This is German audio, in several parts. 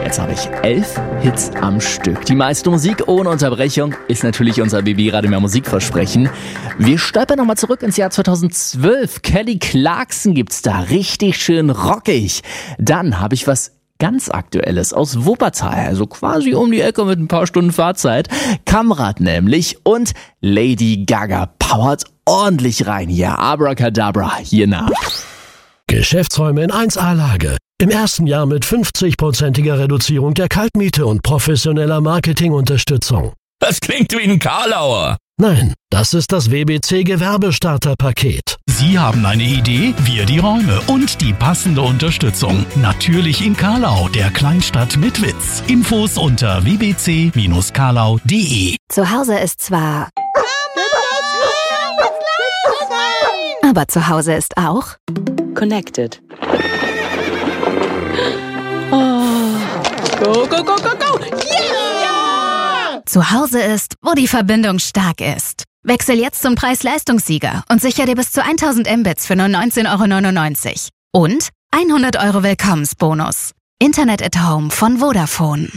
Jetzt habe ich 11 Hits am Stück. Die meiste Musik ohne Unterbrechung ist natürlich unser BB Radio Mehr Musikversprechen. Wir stolpern nochmal zurück ins Jahr 2012. Kelly Clarkson gibt's da, richtig schön rockig. Dann habe ich was ganz Aktuelles aus Wuppertal, also quasi um die Ecke mit ein paar Stunden Fahrzeit. Kamrat nämlich und Lady Gaga powert ordentlich rein hier. Abracadabra, hier nach. Geschäftsräume in 1A-Lage. Im ersten Jahr mit 50%iger Reduzierung der Kaltmiete und professioneller Marketingunterstützung. Das klingt wie ein Karlauer. Nein, das ist das WBC Gewerbestarterpaket. Sie haben eine Idee, wir die Räume und die passende Unterstützung. Natürlich in Karlau, der Kleinstadt mit Witz. Infos unter wbc-karlau.de. Zu Hause ist zwar... aber zu Hause ist auch... Connected. Oh. Go, go, go, go, go! Yeah! Zu Hause ist, wo die Verbindung stark ist. Wechsel jetzt zum Preis-Leistungssieger und sicher dir bis zu 1000 Mbits für nur 19,99 €. Und 100 € Willkommensbonus. Internet at Home von Vodafone.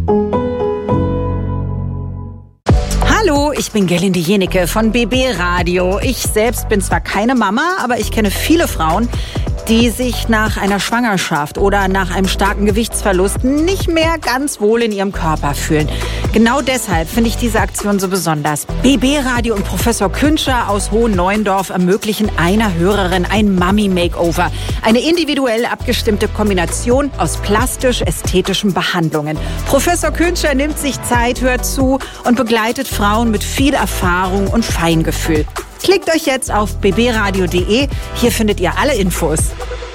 Hallo, ich bin Gerlinde Jenecke von BB Radio. Ich selbst bin zwar keine Mama, aber ich kenne viele Frauen, die sich nach einer Schwangerschaft oder nach einem starken Gewichtsverlust nicht mehr ganz wohl in ihrem Körper fühlen. Genau deshalb finde ich diese Aktion so besonders. BB Radio und Professor Künscher aus Hohenneuendorf ermöglichen einer Hörerin ein Mummy-Makeover. Eine individuell abgestimmte Kombination aus plastisch-ästhetischen Behandlungen. Professor Künscher nimmt sich Zeit, hört zu und begleitet Frauen mit viel Erfahrung und Feingefühl. Klickt euch jetzt auf bbradio.de. Hier findet ihr alle Infos.